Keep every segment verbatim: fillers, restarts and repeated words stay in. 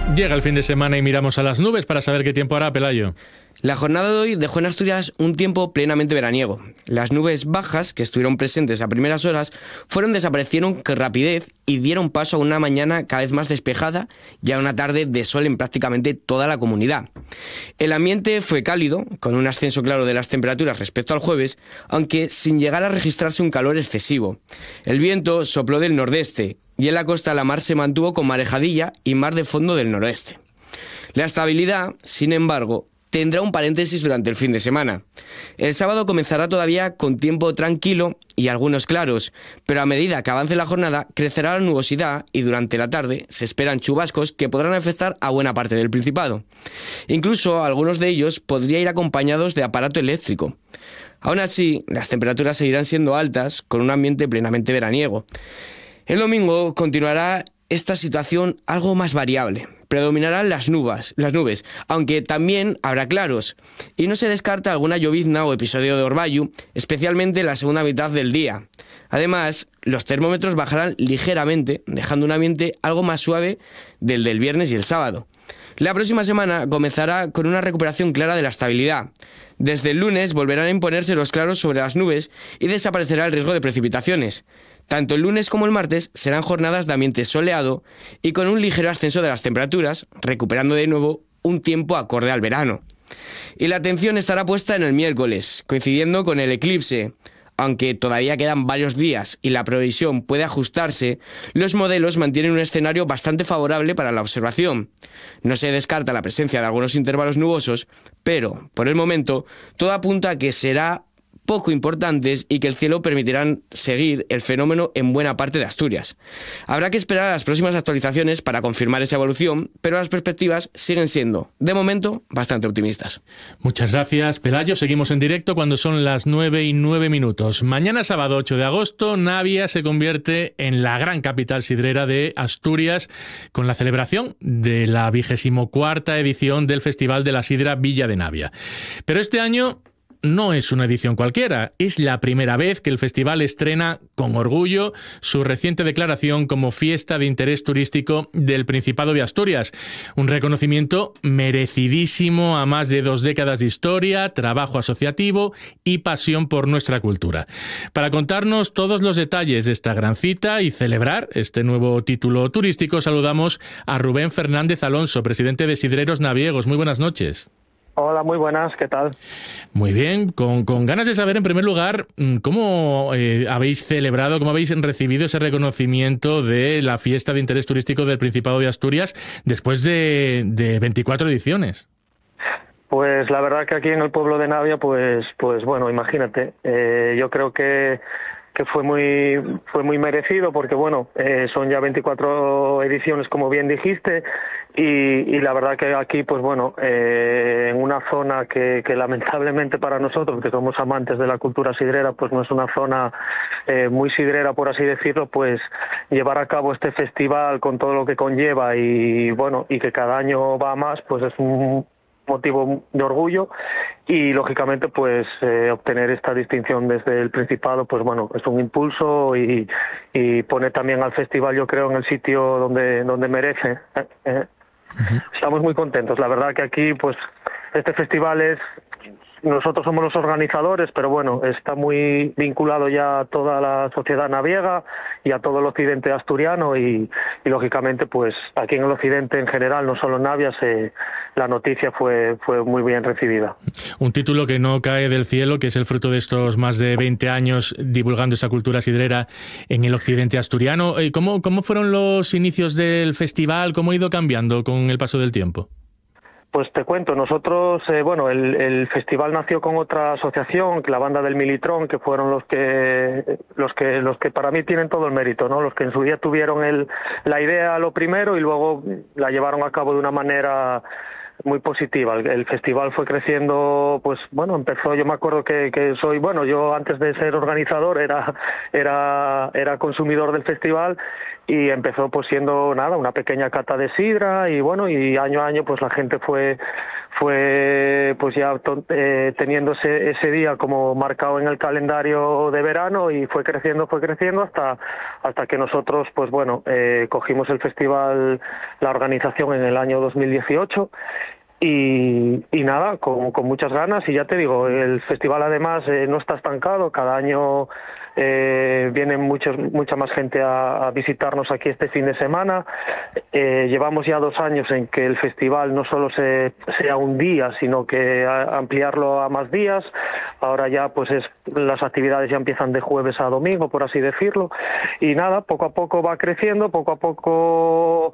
Llega el fin de semana y miramos a las nubes para saber qué tiempo hará, Pelayo. La jornada de hoy dejó en Asturias un tiempo plenamente veraniego. Las nubes bajas, que estuvieron presentes a primeras horas, fueron desaparecieron con rapidez y dieron paso a una mañana cada vez más despejada y a una tarde de sol en prácticamente toda la comunidad. El ambiente fue cálido, con un ascenso claro de las temperaturas respecto al jueves, aunque sin llegar a registrarse un calor excesivo. El viento sopló del nordeste y en la costa la mar se mantuvo con marejadilla y mar de fondo del noroeste. La estabilidad, sin embargo, tendrá un paréntesis durante el fin de semana. El sábado comenzará todavía con tiempo tranquilo y algunos claros, pero a medida que avance la jornada crecerá la nubosidad y durante la tarde se esperan chubascos que podrán afectar a buena parte del Principado. Incluso algunos de ellos podrían ir acompañados de aparato eléctrico. Aún así, las temperaturas seguirán siendo altas con un ambiente plenamente veraniego. El domingo continuará esta situación algo más variable. Predominarán las nubes, las nubes, aunque también habrá claros. Y no se descarta alguna llovizna o episodio de orvallo, especialmente en la segunda mitad del día. Además, los termómetros bajarán ligeramente, dejando un ambiente algo más suave del del viernes y el sábado. La próxima semana comenzará con una recuperación clara de la estabilidad. Desde el lunes volverán a imponerse los claros sobre las nubes y desaparecerá el riesgo de precipitaciones. Tanto el lunes como el martes serán jornadas de ambiente soleado y con un ligero ascenso de las temperaturas, recuperando de nuevo un tiempo acorde al verano. Y la atención estará puesta en el miércoles, coincidiendo con el eclipse. Aunque todavía quedan varios días y la previsión puede ajustarse, los modelos mantienen un escenario bastante favorable para la observación. No se descarta la presencia de algunos intervalos nubosos, pero, por el momento, todo apunta a que será poco importantes y que el cielo permitirán seguir el fenómeno en buena parte de Asturias. Habrá que esperar a las próximas actualizaciones para confirmar esa evolución, pero las perspectivas siguen siendo, de momento, bastante optimistas. Muchas gracias, Pelayo. Seguimos en directo cuando son las nueve y nueve minutos. Mañana sábado ocho de agosto, Navia se convierte en la gran capital sidrera de Asturias con la celebración de la vigésimo cuarta edición del Festival de la Sidra Villa de Navia. Pero este año no es una edición cualquiera, es la primera vez que el festival estrena con orgullo su reciente declaración como fiesta de interés turístico del Principado de Asturias. Un reconocimiento merecidísimo a más de dos décadas de historia, trabajo asociativo y pasión por nuestra cultura. Para contarnos todos los detalles de esta gran cita y celebrar este nuevo título turístico, saludamos a Rubén Fernández Alonso, presidente de Sidreros Naviegos. Muy buenas noches. Hola, muy buenas, ¿qué tal? Muy bien, con, con ganas de saber en primer lugar cómo eh, habéis celebrado, cómo habéis recibido ese reconocimiento de la fiesta de interés turístico del Principado de Asturias después de, de veinticuatro ediciones. Pues la verdad que aquí en el pueblo de Navia, pues, pues bueno, imagínate, eh, yo creo que que fue muy fue muy merecido porque bueno eh, son ya veinticuatro ediciones como bien dijiste y, y la verdad que aquí pues bueno eh, en una zona que, que lamentablemente para nosotros que somos amantes de la cultura sidrera pues no es una zona eh, muy sidrera por así decirlo, pues llevar a cabo este festival con todo lo que conlleva y bueno y que cada año va más pues es un motivo de orgullo y lógicamente pues eh, obtener esta distinción desde el Principado pues bueno es un impulso y, y pone también al festival yo creo en el sitio donde donde merece eh, eh. Uh-huh. Estamos muy contentos, la verdad que aquí pues este festival es nosotros somos los organizadores, pero bueno, está muy vinculado ya a toda la sociedad naviega y a todo el occidente asturiano y, y lógicamente pues aquí en el occidente en general, no solo en Navia, se, la noticia fue, fue muy bien recibida. Un título que no cae del cielo, que es el fruto de estos más de veinte años divulgando esa cultura sidrera en el occidente asturiano. ¿Cómo, cómo fueron los inicios del festival? ¿Cómo ha ido cambiando con el paso del tiempo? Pues te cuento, nosotros, eh, bueno, el, el festival nació con otra asociación, la banda del Militrón, que fueron los que, los que, los que para mí tienen todo el mérito, ¿no? Los que en su día tuvieron el, la idea lo primero y luego la llevaron a cabo de una manera muy positiva. El, el festival fue creciendo, pues bueno, empezó, yo me acuerdo que, que soy, bueno, yo antes de ser organizador era, era, era consumidor del festival, y empezó pues siendo nada, una pequeña cata de sidra, y bueno, y año a año pues la gente fue fue pues ya eh, teniendo ese, ese día como marcado en el calendario de verano, y fue creciendo, fue creciendo hasta hasta que nosotros pues bueno eh, cogimos el festival, la organización, en el año dos mil dieciocho. Y, y nada, con, con muchas ganas, y ya te digo, el festival además eh, no está estancado, cada año eh, viene muchos, mucha más gente a, a visitarnos aquí este fin de semana. Eh, llevamos ya dos años en que el festival no solo se, sea un día, sino que a, ampliarlo a más días. Ahora ya pues es, las actividades ya empiezan de jueves a domingo, por así decirlo, y nada, poco a poco va creciendo, poco a poco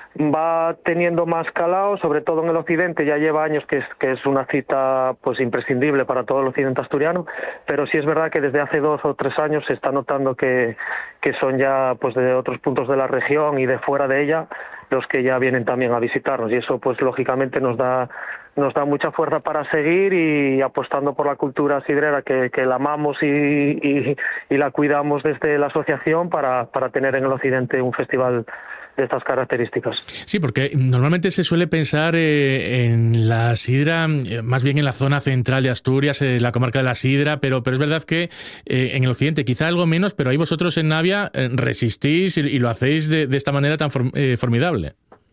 va teniendo más calado, sobre todo en el occidente. Ya lleva años que es, que es una cita pues imprescindible para todo el occidente asturiano, pero sí es verdad que desde hace dos o tres años se está notando que, que son ya pues de otros puntos de la región y de fuera de ella los que ya vienen también a visitarnos, y eso pues lógicamente nos da nos da mucha fuerza para seguir y apostando por la cultura sidrera, que, que la amamos y, y, y la cuidamos desde la asociación, para, para tener en el occidente un festival de estas características. Sí, porque normalmente se suele pensar eh, en la sidra, eh, más bien en la zona central de Asturias, eh, la comarca de la sidra, pero, pero es verdad que eh, en el occidente quizá algo menos, pero ahí vosotros en Navia eh, resistís y, y lo hacéis de, de esta manera tan form, eh, formidable.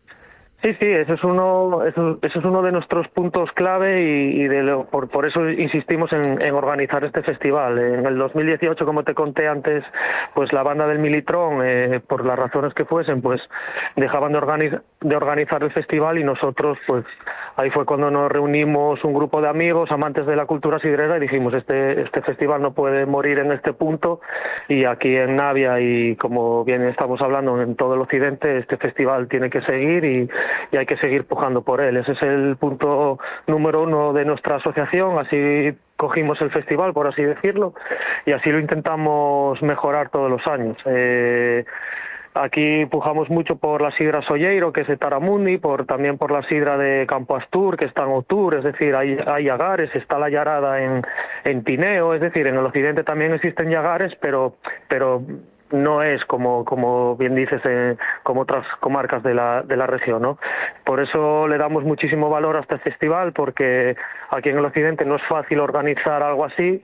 Sí, sí, eso es uno, eso, eso es uno de nuestros puntos clave, y, y de lo, por, por eso insistimos en, en organizar este festival. En el dos mil dieciocho, como te conté antes, pues la banda del Militrón, eh, por las razones que fuesen, pues dejaban de, organiz, de organizar el festival, y nosotros, pues ahí fue cuando nos reunimos un grupo de amigos, amantes de la cultura sidrera, y dijimos, este, este festival no puede morir en este punto, y aquí en Navia, y como bien estamos hablando en todo el occidente, este festival tiene que seguir, y y hay que seguir pujando por él. Ese es el punto número uno de nuestra asociación. Así cogimos el festival, por así decirlo, y así lo intentamos mejorar todos los años. Eh, Aquí pujamos mucho por la sidra Solleiro, que es de Taramundi, por, también por la sidra de Campo Astur, que está en Otur, es decir, hay, hay yagares, está la yarada en, en Tineo, es decir, en el occidente también existen yagares, pero, pero no es como como bien dices eh, como otras comarcas de la de la región, ¿no? Por eso le damos muchísimo valor a este festival, porque aquí en el occidente no es fácil organizar algo así,